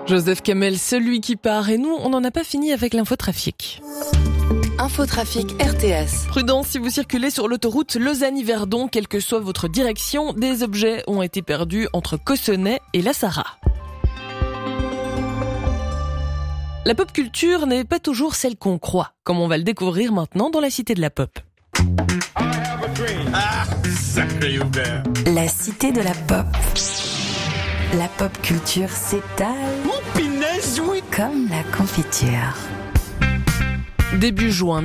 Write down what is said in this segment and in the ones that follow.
Joseph Kamel, celui qui part. Et nous, on n'en a pas fini avec l'infotrafic. Infotrafic RTS. Prudence si vous circulez sur l'autoroute Lausanne-Yverdon, quelle que soit votre direction, des objets ont été perdus entre Cossonay et La Sarraz. La pop culture n'est pas toujours celle qu'on croit, comme on va le découvrir maintenant dans la Cité de la Pop. La Cité de la Pop. La pop culture s'étale comme la confiture. Début juin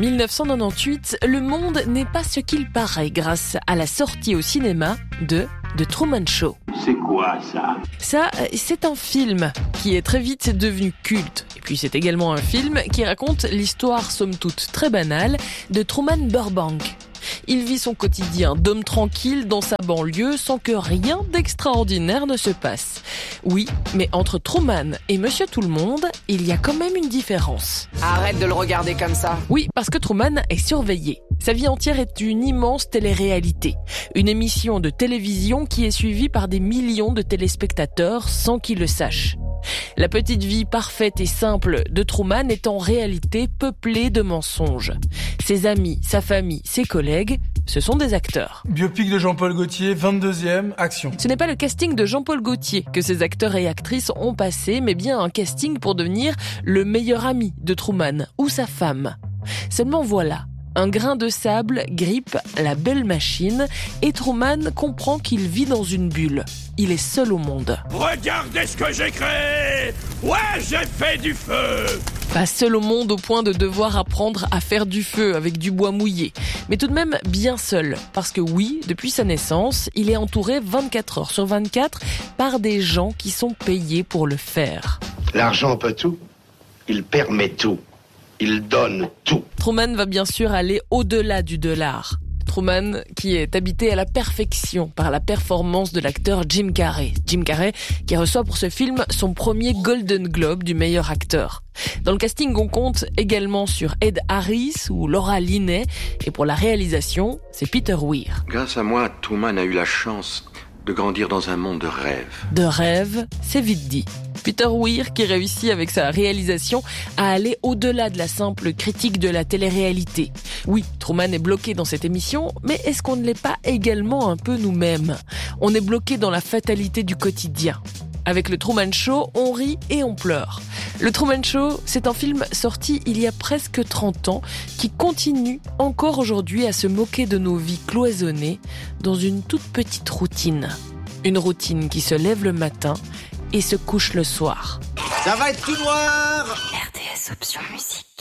1998, le monde n'est pas ce qu'il paraît grâce à la sortie au cinéma de The Truman Show. C'est quoi ça ? Ça, c'est un film qui est très vite devenu culte. Et puis c'est également un film qui raconte l'histoire somme toute très banale de Truman Burbank. Il vit son quotidien d'homme tranquille dans sa banlieue sans que rien d'extraordinaire ne se passe. Oui, mais entre Truman et Monsieur Tout-le-Monde, il y a quand même une différence. Arrête de le regarder comme ça. Oui, parce que Truman est surveillé. Sa vie entière est une immense télé-réalité. Une émission de télévision qui est suivie par des millions de téléspectateurs sans qu'ils le sachent. La petite vie parfaite et simple de Truman est en réalité peuplée de mensonges. Ses amis, sa famille, ses collègues, ce sont des acteurs. Biopic de Jean-Paul Gaultier, 22e, action. Ce n'est pas le casting de Jean-Paul Gaultier que ces acteurs et actrices ont passé, mais bien un casting pour devenir le meilleur ami de Truman ou sa femme. Seulement voilà, un grain de sable grippe la belle machine et Truman comprend qu'il vit dans une bulle. Il est seul au monde. Regardez ce que j'ai créé! Ouais, j'ai fait du feu! Pas seul au monde au point de devoir apprendre à faire du feu avec du bois mouillé, mais tout de même bien seul. Parce que oui, depuis sa naissance, il est entouré 24 heures sur 24 par des gens qui sont payés pour le faire. L'argent peut tout. Il permet tout. Il donne tout. Truman va bien sûr aller au-delà du dollar. Truman qui est habité à la perfection par la performance de l'acteur Jim Carrey. Jim Carrey qui reçoit pour ce film son premier Golden Globe du meilleur acteur. Dans le casting, on compte également sur Ed Harris ou Laura Linney. Et pour la réalisation, c'est Peter Weir. Grâce à moi, Truman a eu la chance de grandir dans un monde de rêve. De rêve, c'est vite dit. Peter Weir qui réussit avec sa réalisation à aller au-delà de la simple critique de la télé-réalité. Oui, Truman est bloqué dans cette émission, mais est-ce qu'on ne l'est pas également un peu nous-mêmes ? On est bloqué dans la fatalité du quotidien. Avec le Truman Show, on rit et on pleure. Le Truman Show, c'est un film sorti il y a presque 30 ans qui continue encore aujourd'hui à se moquer de nos vies cloisonnées dans une toute petite routine. Une routine qui se lève le matin et se couche le soir. Ça va être tout noir! RTS Option Musique.